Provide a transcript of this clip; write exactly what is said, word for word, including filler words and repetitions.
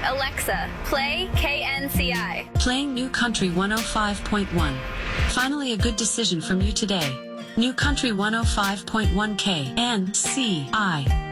Alexa, play K N C I. Playing New Country one oh five point one. Finally a good decision from you today. New Country one oh five point one K N C I.